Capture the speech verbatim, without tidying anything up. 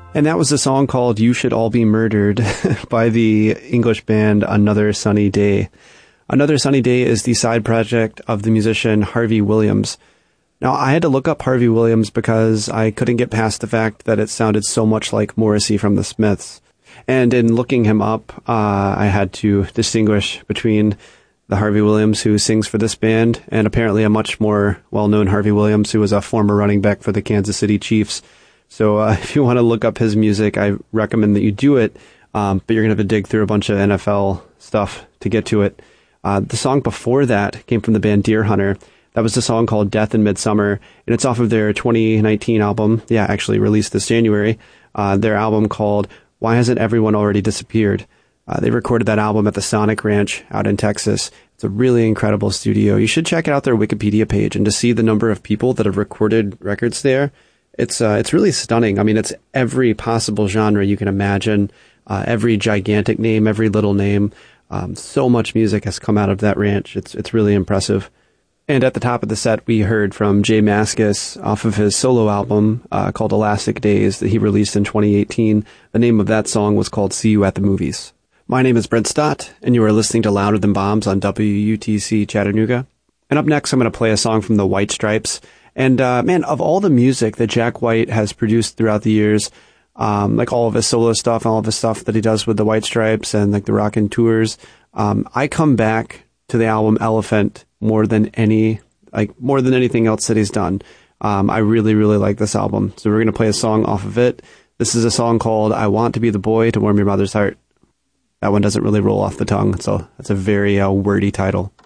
And that was a song called You Should All Be Murdered by the English band Another Sunny Day. Another Sunny Day is the side project of the musician Harvey Williams. Now, I had to look up Harvey Williams because I couldn't get past the fact that it sounded so much like Morrissey from the Smiths. And in looking him up, uh, I had to distinguish between the Harvey Williams who sings for this band and apparently a much more well-known Harvey Williams who was a former running back for the Kansas City Chiefs. So uh, if you want to look up his music, I recommend that you do it, um, but you're going to have to dig through a bunch of N F L stuff to get to it. Uh, the song before that came from the band Deer Hunter. That was the song called Death in Midsummer, and it's off of their twenty nineteen album, yeah, actually released this January, uh, their album called Why Hasn't Everyone Already Disappeared? Uh, they recorded that album at the Sonic Ranch out in Texas. It's a really incredible studio. You should check out their Wikipedia page, and to see the number of people that have recorded records there, It's uh, it's really stunning. I mean, it's every possible genre you can imagine, uh, every gigantic name, every little name. Um, so much music has come out of that ranch. It's it's really impressive. And at the top of the set, we heard from Jay Mascis off of his solo album uh, called Elastic Days that he released in twenty eighteen. The name of that song was called See You at the Movies. My name is Brent Stott, and you are listening to Louder Than Bombs on W U T C Chattanooga. And up next, I'm going to play a song from the White Stripes. And, uh, man, of all the music that Jack White has produced throughout the years, um, like all of his solo stuff, all of his stuff that he does with the White Stripes and like the Rockin' Tours, um, I come back to the album Elephant more than any, like more than anything else that he's done. Um, I really, really like this album. So we're going to play a song off of it. This is a song called I Want to Be the Boy to Warm Your Mother's Heart. That one doesn't really roll off the tongue. So that's a very uh, wordy title.